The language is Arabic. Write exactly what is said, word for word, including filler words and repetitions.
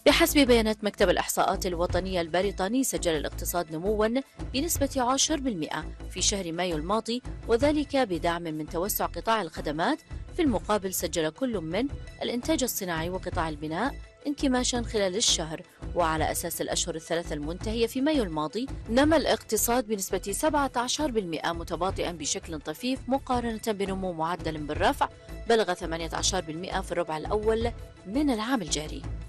بحسب بيانات مكتب الإحصاءات الوطنية البريطاني، سجل الاقتصاد نمواً بنسبة عشرة بالمئة في شهر مايو الماضي، وذلك بدعم من توسع قطاع الخدمات. في المقابل، سجل كل من الإنتاج الصناعي وقطاع البناء انكماشاً خلال الشهر. وعلى أساس الأشهر الثلاثة المنتهية في مايو الماضي، نما الاقتصاد بنسبة سبعة عشر بالمئة، متباطئاً بشكل طفيف مقارنة بنمو معدل بالرفع بلغ ثمانية عشر بالمئة في الربع الأول من العام الجاري.